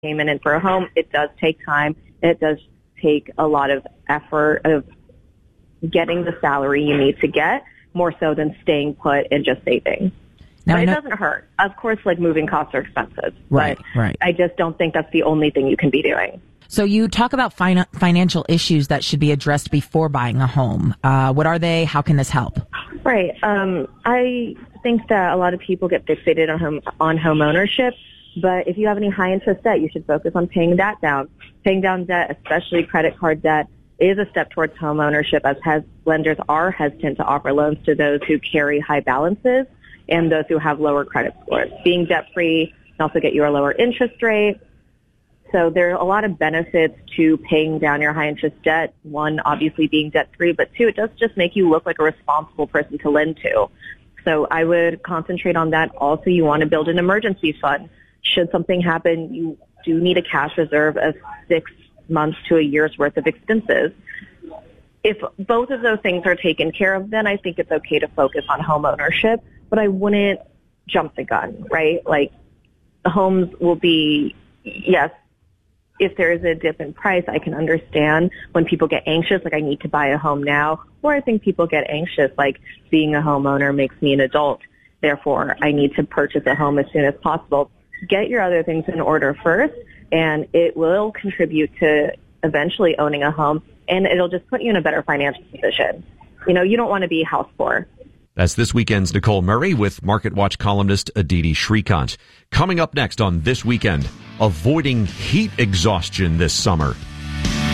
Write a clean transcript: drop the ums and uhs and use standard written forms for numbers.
payment in for a home, it does take time. It does take a lot of effort of getting the salary you need to get, more so than staying put and just saving. Now, but it doesn't hurt. Of course, like, moving costs are expensive. Right. I just don't think that's the only thing you can be doing. So you talk about financial issues that should be addressed before buying a home. What are they? How can this help? Right. I think that a lot of people get fixated on home ownership, but if you have any high interest debt, you should focus on paying that down. Paying down debt, especially credit card debt, is a step towards home ownership, as lenders are hesitant to offer loans to those who carry high balances and those who have lower credit scores. Being debt-free can also get you a lower interest rate. So there are a lot of benefits to paying down your high-interest debt. One, obviously being debt-free, but two, it does just make you look like a responsible person to lend to. So I would concentrate on that. Also, you want to build an emergency fund. Should something happen, you do need a cash reserve of 6 months to a year's worth of expenses. If both of those things are taken care of, then I think it's okay to focus on home ownership, but I wouldn't jump the gun, right? Like, the homes will be, yes, if there is a dip in price, I can understand when people get anxious, like, I need to buy a home now, or I think people get anxious, like, being a homeowner makes me an adult, therefore I need to purchase a home as soon as possible. Get your other things in order first, and it will contribute to eventually owning a home, and it'll just put you in a better financial position. You know, you don't want to be house poor. That's this weekend's Nicole Murray with Market Watch columnist Aditi Shrikant. Coming up next on This Weekend, avoiding heat exhaustion this summer.